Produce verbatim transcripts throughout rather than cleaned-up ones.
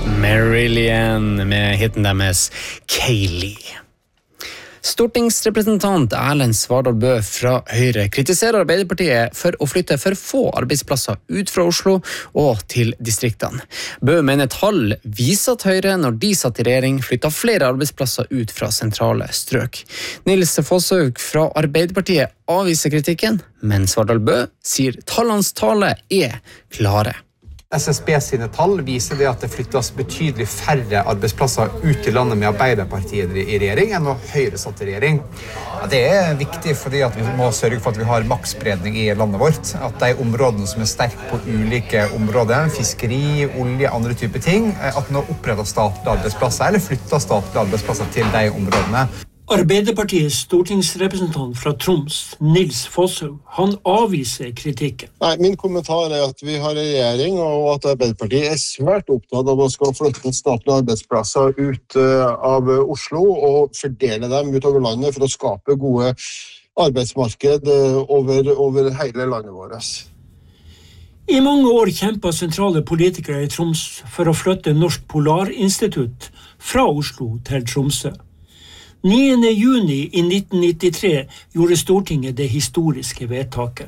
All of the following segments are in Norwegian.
Marillion med hitten deres Kaylee. Stortingsrepresentant Erlend Svardal Bøe fra Høyre kritiserer Arbeiderpartiet for å flytte for få arbeidsplasser ut fra Oslo og til distriktene. Bøe mener tall viser at Høyre, når de satt i regjering, flyttet flere arbeidsplasser ut fra sentrale strøk. Nils Fosshaug fra Arbeiderpartiet avviser kritikken, men Svardal Bøe sier tallenes tale er klare. S S B sine tall viser det at det flyttes betydelig færre arbeidsplasser ut i landet med Arbeiderpartiet i regjering enn når Høyre satt i regjering. Ja, det er viktig fordi at vi må sørge for at vi har maksspredning i landet vårt. At de områdene som er sterke på ulike områder, fiskeri, olje, andre typer ting, at nå oppretter statlige arbeidsplasser eller flytter statlige arbeidsplasser til de områdene. Arbeiderpartiets stortingsrepresentant fra Troms, Nils Fosshaug, han avviser kritikken. Nei, min kommentar er at vi har en regjering, og at Arbeiderpartiet er svært opptatt av å skal flytte statlige arbeidsplasser ut av Oslo og fordele dem utover landet for å skape gode arbeidsmarked over, over hele landet vårt. I mange år kjempet sentrale politikere i Troms for å flytte Norsk Polarinstitutt fra Oslo til Tromsø. niende juni i nitten nittitre gjorde Stortinget det historiske vedtaket.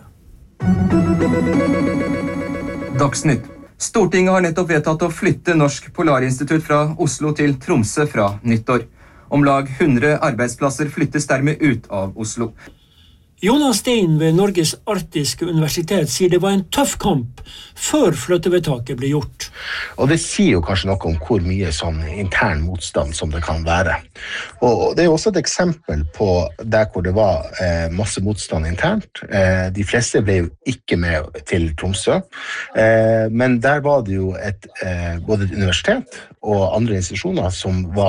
Dagsnytt. Stortinget har nettopp vedtatt å flytte Norsk Polarinstitutt fra Oslo til Tromsø fra nyttår. Om lag hundre arbeidsplasser flyttes dermed ut av Oslo. Jonas Stein ved Norges Arktiske Universitet sier det var en tøff kamp før flyttevedtaket ble gjort. Og det sier jo kanskje noe om hvor mye sånn intern motstand som det kan være. Og det er også et eksempel på der hvor det var eh, masse motstand internt. Eh, de fleste ble jo ikke med til Tromsø, eh, men der var det jo et, eh, både et universitet og andre institusjoner som var